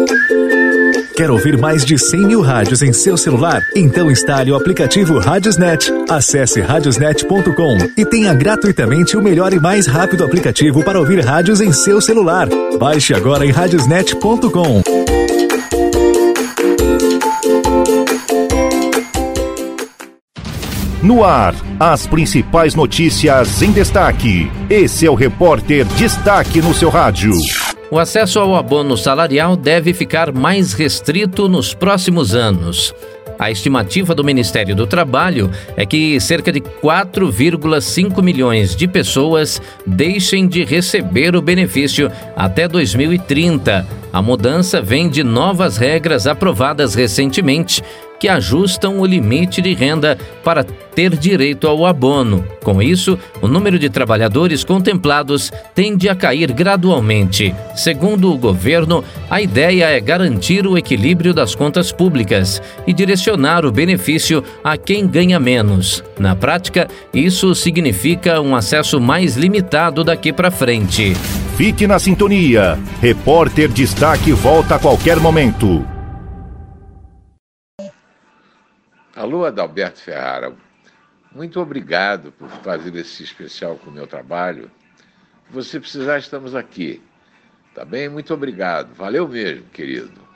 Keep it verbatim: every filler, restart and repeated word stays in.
Quer ouvir mais de cem mil rádios em seu celular? Então instale o aplicativo Radiosnet. Acesse radiosnet ponto com e tenha gratuitamente o melhor e mais rápido aplicativo para ouvir rádios em seu celular. Baixe agora em radiosnet ponto com. No ar, as principais notícias em destaque. Esse é o Repórter Destaque no seu rádio. O acesso ao abono salarial deve ficar mais restrito nos próximos anos. A estimativa do Ministério do Trabalho é que cerca de quatro vírgula cinco milhões de pessoas deixem de receber o benefício até dois mil e trinta. A mudança vem de novas regras aprovadas recentemente que ajustam o limite de renda para ter direito ao abono. Com isso, o número de trabalhadores contemplados tende a cair gradualmente. Segundo o governo, a ideia é garantir o equilíbrio das contas públicas e direcionar o benefício a quem ganha menos. Na prática, isso significa um acesso mais limitado daqui para frente. Fique na sintonia. Repórter Destaque volta a qualquer momento. Alô, Adalberto Ferrara, muito obrigado por fazer esse especial com o meu trabalho. Se você precisar, estamos aqui, tá bem? Muito obrigado, valeu mesmo, querido.